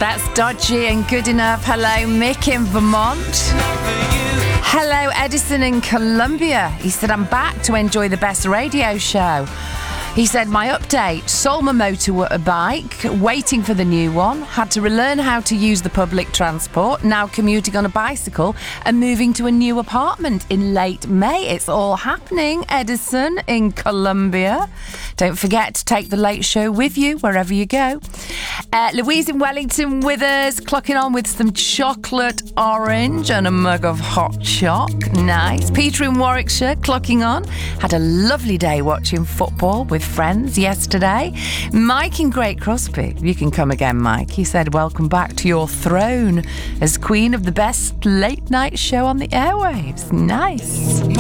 That's Dodgy and Good Enough. Hello, Mick in Vermont. Hello, Edison in Colombia. He said, I'm back to enjoy the best radio show. He said, my update, sold my motorbike, waiting for the new one, had to relearn how to use the public transport, now commuting on a bicycle and moving to a new apartment in late May. It's all happening, Edison in Colombia. Don't forget to take the late show with you wherever you go. Louise in Wellington with us, clocking on with some chocolate orange and a mug of hot choc. Nice. Peter in Warwickshire, clocking on. Had a lovely day watching football with friends yesterday. Mike in Great Crosby, you can come again, Mike. He said, welcome back to your throne as queen of the best late night show on the airwaves. Nice.